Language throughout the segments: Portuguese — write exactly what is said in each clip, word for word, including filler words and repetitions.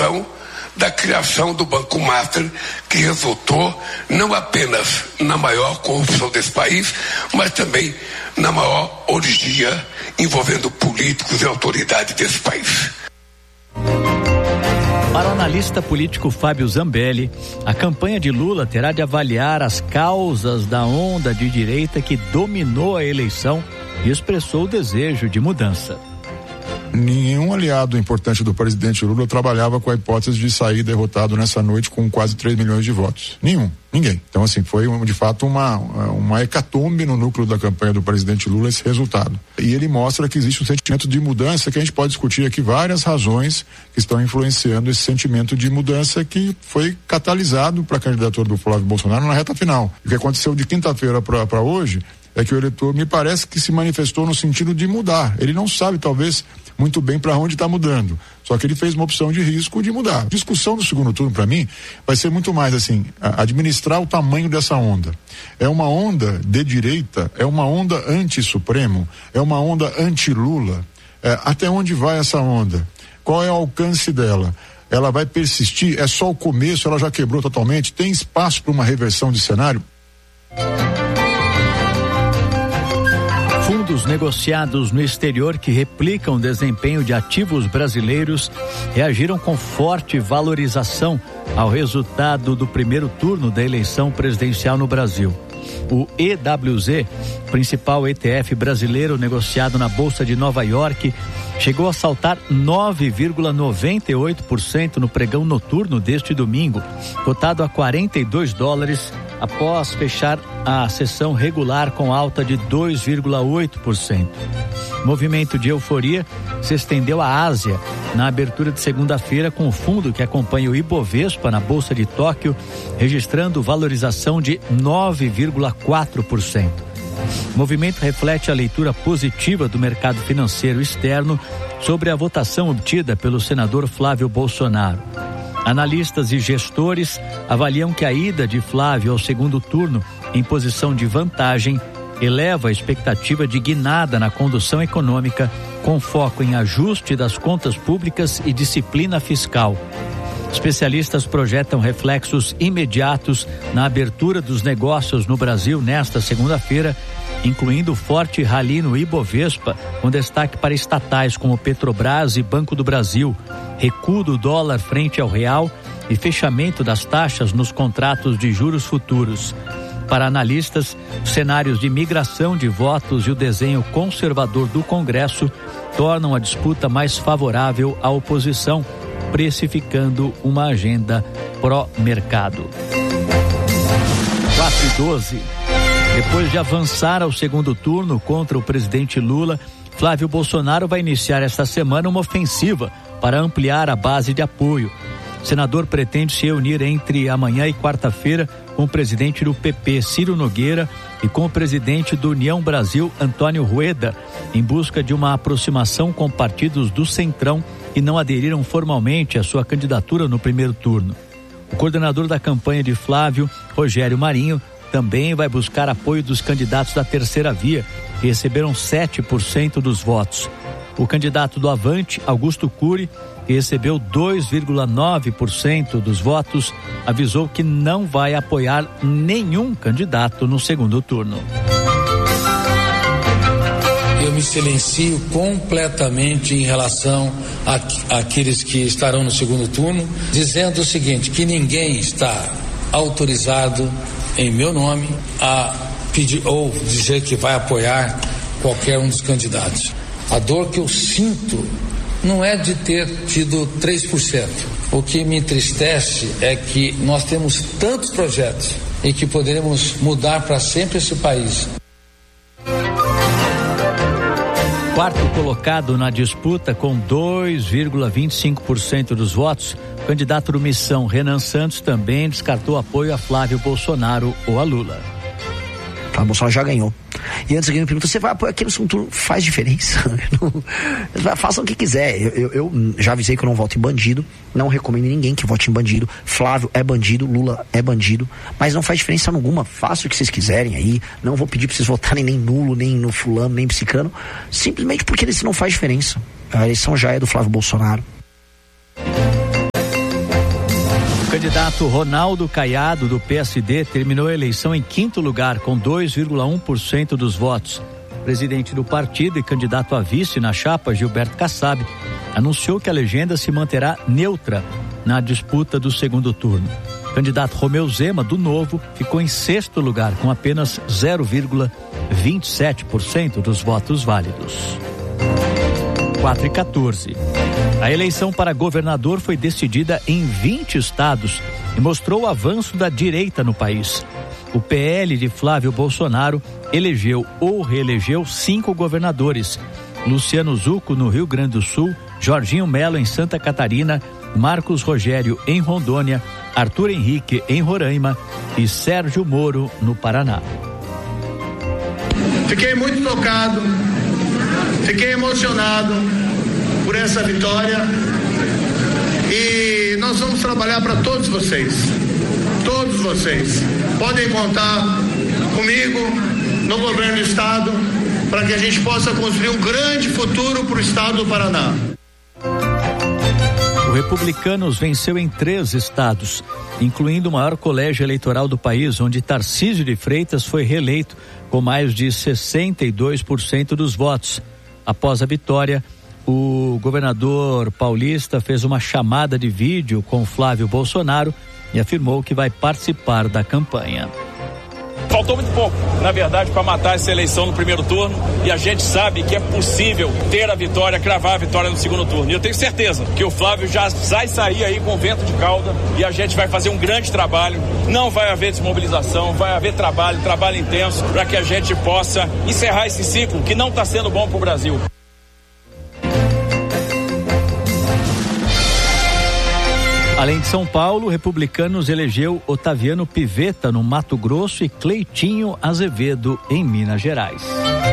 função da criação do Banco Master, que resultou não apenas na maior corrupção desse país, mas também na maior orgia envolvendo políticos e autoridades desse país. Para o analista político Fábio Zambelli, a campanha de Lula terá de avaliar as causas da onda de direita que dominou a eleição e expressou o desejo de mudança. Nenhum aliado importante do presidente Lula trabalhava com a hipótese de sair derrotado nessa noite com quase três milhões de votos. Nenhum, ninguém. Então, assim, foi de fato uma, uma hecatombe no núcleo da campanha do presidente Lula esse resultado. E ele mostra que existe um sentimento de mudança, que a gente pode discutir aqui várias razões que estão influenciando esse sentimento de mudança que foi catalisado para a candidatura do Flávio Bolsonaro na reta final. O que aconteceu de quinta-feira para hoje é que o eleitor me parece que se manifestou no sentido de mudar. Ele não sabe, talvez, muito bem para onde está mudando. Só que ele fez uma opção de risco de mudar. A discussão do segundo turno, para mim, vai ser muito mais assim, administrar o tamanho dessa onda. É uma onda de direita, é uma onda anti-Supremo, é uma onda anti-Lula. É, até onde vai essa onda? Qual é o alcance dela? Ela vai persistir? É só o começo? Ela já quebrou totalmente? Tem espaço para uma reversão de cenário? Fundos negociados no exterior que replicam o desempenho de ativos brasileiros reagiram com forte valorização ao resultado do primeiro turno da eleição presidencial no Brasil. O E W Z, principal E T F brasileiro negociado na Bolsa de Nova York, chegou a saltar nove vírgula noventa e oito por cento no pregão noturno deste domingo, cotado a quarenta e dois dólares, após fechar a sessão regular com alta de dois vírgula oito por cento. Movimento de euforia se estendeu à Ásia na abertura de segunda-feira, com o fundo que acompanha o Ibovespa na Bolsa de Tóquio registrando valorização de nove vírgula quatro por cento. O movimento reflete a leitura positiva do mercado financeiro externo sobre a votação obtida pelo senador Flávio Bolsonaro. Analistas e gestores avaliam que a ida de Flávio ao segundo turno em posição de vantagem eleva a expectativa de guinada na condução econômica, com foco em ajuste das contas públicas e disciplina fiscal. Especialistas projetam reflexos imediatos na abertura dos negócios no Brasil nesta segunda-feira, incluindo forte rally no Ibovespa, com destaque para estatais como Petrobras e Banco do Brasil, recuo do dólar frente ao real e fechamento das taxas nos contratos de juros futuros. Para analistas, os cenários de migração de votos e o desenho conservador do Congresso tornam a disputa mais favorável à oposição, precificando uma agenda pró-mercado. quatro e doze. Depois de avançar ao segundo turno contra o presidente Lula, Flávio Bolsonaro vai iniciar esta semana uma ofensiva para ampliar a base de apoio. O senador pretende se reunir entre amanhã e quarta-feira com o presidente do P P, Ciro Nogueira, e com o presidente do União Brasil, Antônio Rueda, em busca de uma aproximação com partidos do Centrão que não aderiram formalmente à sua candidatura no primeiro turno. O coordenador da campanha de Flávio, Rogério Marinho, também vai buscar apoio dos candidatos da terceira via, que receberam sete por cento dos votos. O candidato do Avante, Augusto Cury, que recebeu dois vírgula nove por cento dos votos, avisou que não vai apoiar nenhum candidato no segundo turno. Eu me silencio completamente em relação a, àqueles que estarão no segundo turno, dizendo o seguinte, que ninguém está autorizado em meu nome a pedir ou dizer que vai apoiar qualquer um dos candidatos. A dor que eu sinto não é de ter tido três por cento. O que me entristece é que nós temos tantos projetos e que poderemos mudar para sempre esse país. Quarto colocado na disputa com dois vírgula vinte e cinco por cento dos votos, o candidato do Missão, Renan Santos, também descartou apoio a Flávio Bolsonaro ou a Lula. Flávio Bolsonaro já ganhou. E antes alguém me pergunta, você vai apoiar aqui no segundo turno? Faz diferença? Façam o que quiser. Eu, eu, eu já avisei que eu não voto em bandido, não recomendo ninguém que vote em bandido. Flávio é bandido, Lula é bandido, mas não faz diferença alguma. Façam o que vocês quiserem aí. Não vou pedir pra vocês votarem nem nulo, nem no fulano, nem psicano, simplesmente porque isso não faz diferença. A eleição já é do Flávio Bolsonaro. candidato Ronaldo Caiado, do P S D, terminou a eleição em quinto lugar, com dois vírgula um por cento dos votos. O presidente do partido e candidato a vice na chapa, Gilberto Kassab, anunciou que a legenda se manterá neutra na disputa do segundo turno. O candidato Romeu Zema, do Novo, ficou em sexto lugar, com apenas zero vírgula vinte e sete por cento dos votos válidos. quatro e quatorze. A eleição para governador foi decidida em vinte estados e mostrou o avanço da direita no país. O P L de Flávio Bolsonaro elegeu ou reelegeu cinco governadores: Luciano Zucco no Rio Grande do Sul, Jorginho Melo em Santa Catarina, Marcos Rogério em Rondônia, Arthur Henrique em Roraima e Sérgio Moro no Paraná. Fiquei muito tocado, fiquei emocionado por essa vitória e nós vamos trabalhar para todos vocês, todos vocês. Podem contar comigo no governo do estado para que a gente possa construir um grande futuro para o estado do Paraná. O Republicanos venceu em três estados, incluindo o maior colégio eleitoral do país, onde Tarcísio de Freitas foi reeleito com mais de sessenta e dois por cento dos votos. Após a vitória, o governador paulista fez uma chamada de vídeo com Flávio Bolsonaro e afirmou que vai participar da campanha. Faltou muito pouco, na verdade, para matar essa eleição no primeiro turno, e a gente sabe que é possível ter a vitória, cravar a vitória no segundo turno. E eu tenho certeza que o Flávio já vai sair aí com vento de cauda e a gente vai fazer um grande trabalho. Não vai haver desmobilização, vai haver trabalho, trabalho intenso, para que a gente possa encerrar esse ciclo que não está sendo bom para o Brasil. Além de São Paulo, o Republicanos elegeu Otaviano Pivetta no Mato Grosso e Cleitinho Azevedo em Minas Gerais.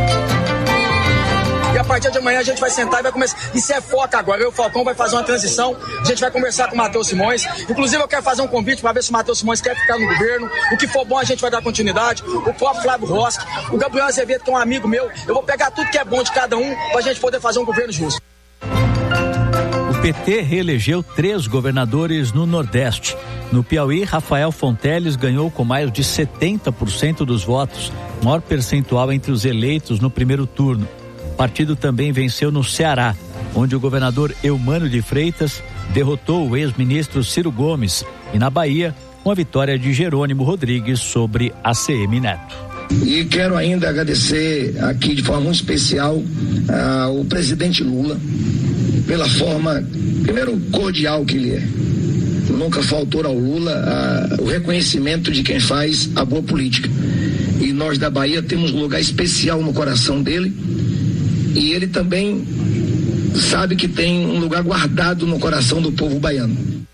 E a partir de amanhã a gente vai sentar e vai começar. Isso é foca agora. Eu, o Falcão, vai fazer uma transição. A gente vai conversar com o Matheus Simões. Inclusive, eu quero fazer um convite para ver se o Matheus Simões quer ficar no governo. O que for bom, a gente vai dar continuidade. O próprio Flávio Rossi, o Gabriel Azevedo, que é um amigo meu. Eu vou pegar tudo que é bom de cada um para a gente poder fazer um governo justo. O P T reelegeu três governadores no Nordeste. No Piauí, Rafael Fonteles ganhou com mais de setenta por cento dos votos, maior percentual entre os eleitos no primeiro turno. O partido também venceu no Ceará, onde o governador Eumano de Freitas derrotou o ex-ministro Ciro Gomes, e na Bahia, uma vitória de Jerônimo Rodrigues sobre A C M Neto. E quero ainda agradecer aqui de forma muito especial ao presidente Lula, pela forma, primeiro, cordial que ele é. Nunca faltou ao Lula a, o reconhecimento de quem faz a boa política. E nós da Bahia temos um lugar especial no coração dele, e ele também sabe que tem um lugar guardado no coração do povo baiano.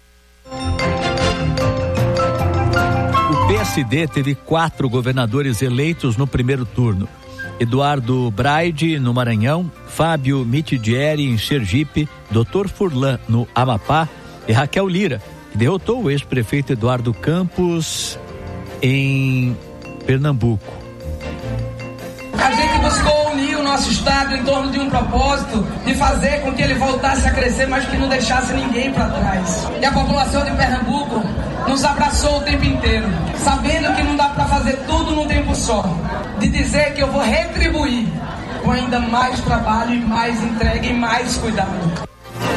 O P S D teve quatro governadores eleitos no primeiro turno: Eduardo Braide no Maranhão, Fábio Mitidieri em Sergipe, doutor Furlan no Amapá e Raquel Lira, que derrotou o ex-prefeito Eduardo Campos em Pernambuco. A gente buscou unir o nosso estado em torno de um propósito de fazer com que ele voltasse a crescer, mas que não deixasse ninguém para trás. E a população de Pernambuco nos abraçou o tempo inteiro, sabendo que não dá para fazer tudo num tempo só, de dizer que eu vou retribuir com ainda mais trabalho e mais entrega e mais cuidado.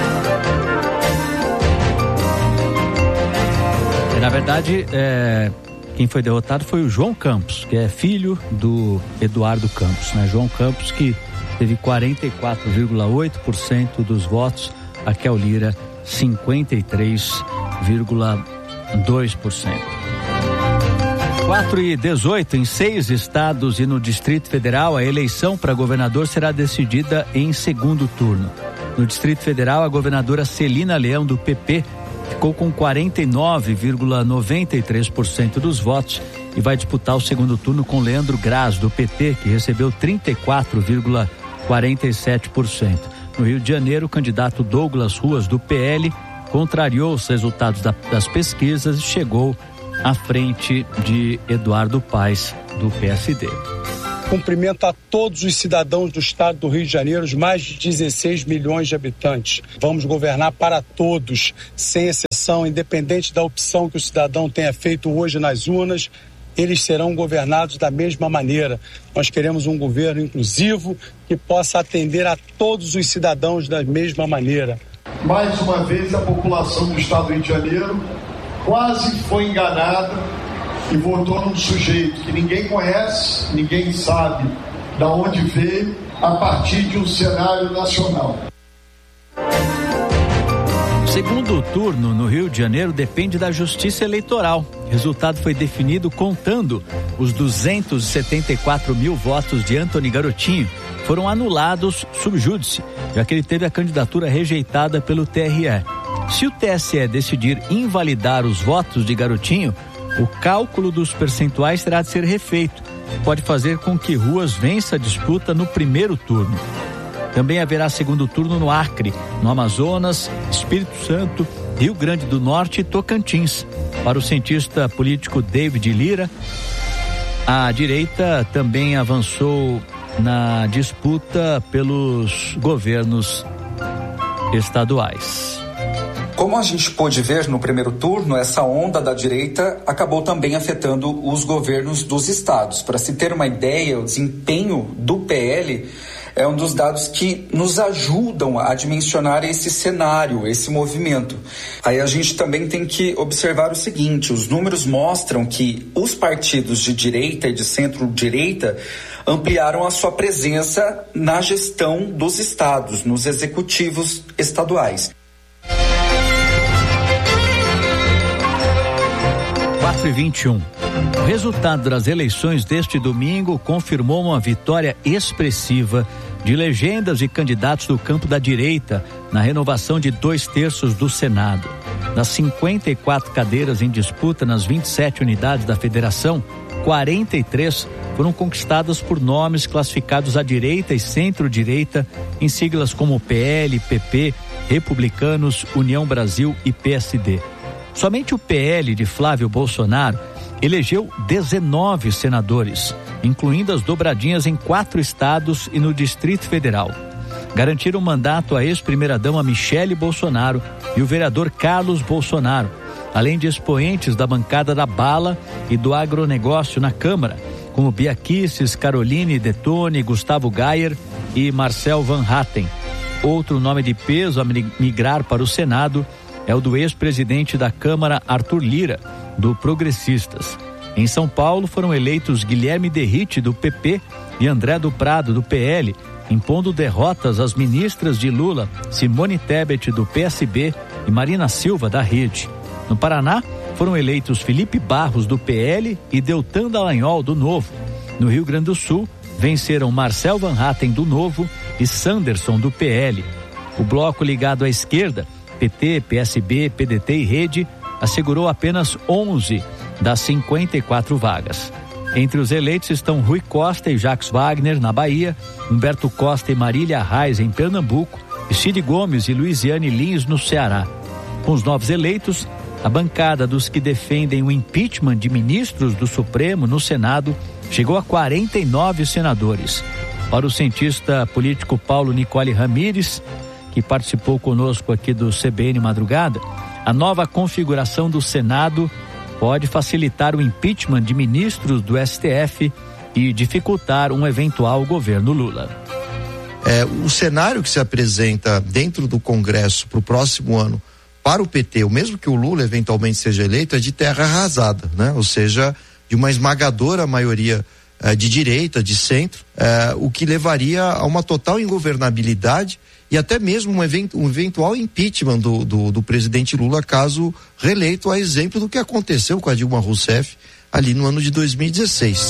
E, na verdade, é, quem foi derrotado foi o João Campos, que é filho do Eduardo Campos, né? João Campos, que teve quarenta e quatro vírgula oito por cento dos votos, Raquel Lira cinquenta e três vírgula dois por cento. quatro e dezoito, em seis estados e no Distrito Federal, a eleição para governador será decidida em segundo turno. No Distrito Federal, a governadora Celina Leão, do P P, ficou com quarenta e nove vírgula noventa e três por cento dos votos e vai disputar o segundo turno com Leandro Graz, do P T, que recebeu trinta e quatro vírgula quarenta e sete por cento. No Rio de Janeiro, o candidato Douglas Ruas, do P L, contrariou os resultados da, das pesquisas e chegou à frente de Eduardo Paes, do P S D. Cumprimento a todos os cidadãos do estado do Rio de Janeiro, os mais de dezesseis milhões de habitantes. Vamos governar para todos, sem exceção. população, independente da opção que o cidadão tenha feito hoje nas urnas, eles serão governados da mesma maneira. Nós queremos um governo inclusivo que possa atender a todos os cidadãos da mesma maneira. Mais uma vez, a população do estado do Rio de Janeiro quase foi enganada e votou num sujeito que ninguém conhece, ninguém sabe de onde veio, a partir de um cenário nacional. O segundo turno no Rio de Janeiro depende da Justiça Eleitoral. O resultado foi definido contando os duzentos e setenta e quatro mil votos de Antony Garotinho. Foram anulados sub júdice, já que ele teve a candidatura rejeitada pelo T R E. Se o T S E decidir invalidar os votos de Garotinho, o cálculo dos percentuais terá de ser refeito. Pode fazer com que Ruas vença a disputa no primeiro turno. Também haverá segundo turno no Acre, no Amazonas, Espírito Santo, Rio Grande do Norte e Tocantins. Para o cientista político David Lira, a direita também avançou na disputa pelos governos estaduais. Como a gente pôde ver no primeiro turno, essa onda da direita acabou também afetando os governos dos estados. Para se ter uma ideia, o desempenho do P L é um dos dados que nos ajudam a dimensionar esse cenário, esse movimento. Aí a gente também tem que observar o seguinte: os números mostram que os partidos de direita e de centro-direita ampliaram a sua presença na gestão dos estados, nos executivos estaduais. quatro e vinte e um. O resultado das eleições deste domingo confirmou uma vitória expressiva de legendas e candidatos do campo da direita na renovação de dois terços do Senado. Das cinquenta e quatro cadeiras em disputa nas vinte e sete unidades da federação, quarenta e três foram conquistadas por nomes classificados à direita e centro-direita em siglas como P L, P P, Republicanos, União Brasil e P S D. Somente o P L de Flávio Bolsonaro elegeu dezenove senadores, incluindo as dobradinhas em quatro estados e no Distrito Federal. Garantiram mandato à ex-primeira-dama Michele Bolsonaro e o vereador Carlos Bolsonaro, além de expoentes da bancada da bala e do agronegócio na Câmara, como Bia Kicis, Caroline Detone, Gustavo Gayer e Marcel Van Hatten. Outro nome de peso a migrar para o Senado é o do ex-presidente da Câmara, Arthur Lira, do Progressistas. Em São Paulo foram eleitos Guilherme Derrite, do P P, e André do Prado, do P L, impondo derrotas às ministras de Lula, Simone Tebet, do P S B, e Marina Silva, da Rede. No Paraná, foram eleitos Felipe Barros, do P L, e Deltan Dallagnol, do Novo. No Rio Grande do Sul, venceram Marcel Van Hatten, do Novo, e Sanderson, do P L. O bloco ligado à esquerda, P T, P S B, P D T e Rede, assegurou apenas onze das cinquenta e quatro vagas. Entre os eleitos estão Rui Costa e Jacques Wagner, na Bahia, Humberto Costa e Marília Reis, em Pernambuco, e Cid Gomes e Luiziane Lins, no Ceará. Com os novos eleitos, a bancada dos que defendem o impeachment de ministros do Supremo no Senado chegou a quarenta e nove senadores. Para o cientista político Paulo Nicole Ramires, que participou conosco aqui do C B N Madrugada, a nova configuração do Senado pode facilitar o impeachment de ministros do S T F e dificultar um eventual governo Lula. É, o cenário que se apresenta dentro do Congresso para o próximo ano para o P T, ou mesmo que o Lula eventualmente seja eleito, é de terra arrasada, né? Ou seja, de uma esmagadora maioria é, de direita, de centro, é, o que levaria a uma total ingovernabilidade e até mesmo um, event, um eventual impeachment do, do, do presidente Lula, caso reeleito, a exemplo do que aconteceu com a Dilma Rousseff ali no ano de dois mil e dezesseis.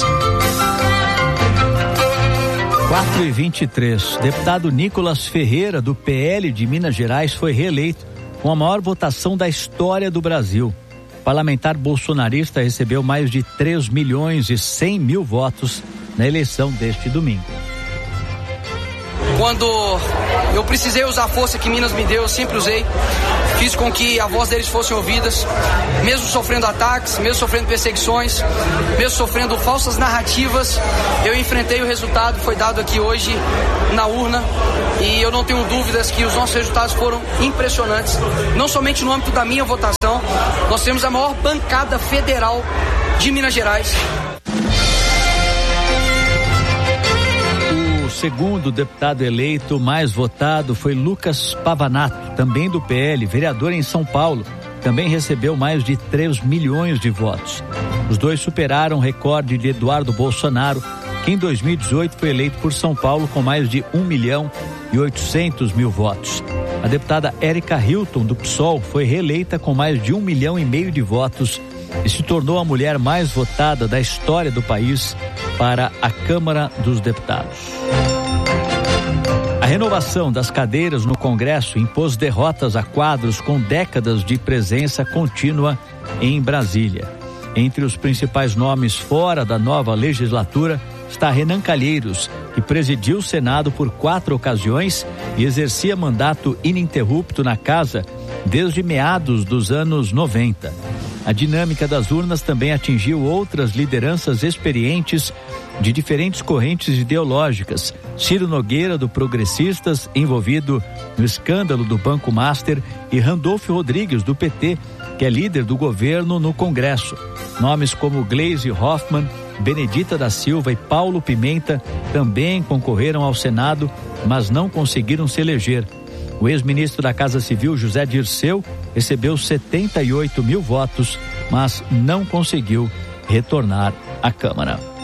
quatro e vinte e três. Deputado Nicolas Ferreira, do P L de Minas Gerais, foi reeleito com a maior votação da história do Brasil. O parlamentar bolsonarista recebeu mais de três milhões e cem mil votos na eleição deste domingo. Quando eu precisei usar a força que Minas me deu, eu sempre usei. Fiz com que a voz deles fosse ouvidas, mesmo sofrendo ataques, mesmo sofrendo perseguições, mesmo sofrendo falsas narrativas. Eu enfrentei, o resultado foi dado aqui hoje na urna, e eu não tenho dúvidas que os nossos resultados foram impressionantes, não somente no âmbito da minha votação. Nós temos a maior bancada federal de Minas Gerais. O segundo deputado eleito mais votado foi Lucas Pavanato, também do P L, vereador em São Paulo. Também recebeu mais de três milhões de votos. Os dois superaram o recorde de Eduardo Bolsonaro, que em dois mil e dezoito foi eleito por São Paulo com mais de um milhão e oitocentos mil votos. A deputada Érica Hilton, do P SOL, foi reeleita com mais de um milhão e meio de votos e se tornou a mulher mais votada da história do país para a Câmara dos Deputados. A renovação das cadeiras no Congresso impôs derrotas a quadros com décadas de presença contínua em Brasília. Entre os principais nomes fora da nova legislatura está Renan Calheiros, que presidiu o Senado por quatro ocasiões e exercia mandato ininterrupto na casa desde meados dos anos noventa. A dinâmica das urnas também atingiu outras lideranças experientes de diferentes correntes ideológicas. Ciro Nogueira, do Progressistas, envolvido no escândalo do Banco Master, e Randolfo Rodrigues, do P T, que é líder do governo no Congresso. Nomes como Gleisi Hoffmann, Benedita da Silva e Paulo Pimenta também concorreram ao Senado, mas não conseguiram se eleger. O ex-ministro da Casa Civil, José Dirceu, recebeu setenta e oito mil votos, mas não conseguiu retornar à Câmara.